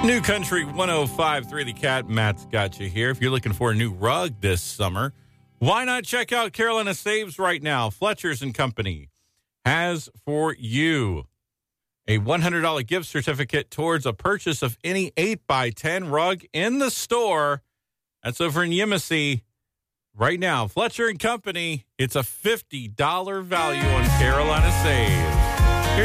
New Country 105.3 The Cat. Matt's got you here. If you're looking for a new rug this summer, why not check out Carolina Saves right now? Fletcher's and Company has for you a $100 gift certificate towards a purchase of any 8x10 rug in the store. That's over in Yemassee right now. Fletcher and Company, it's a $50 value on Carolina Saves.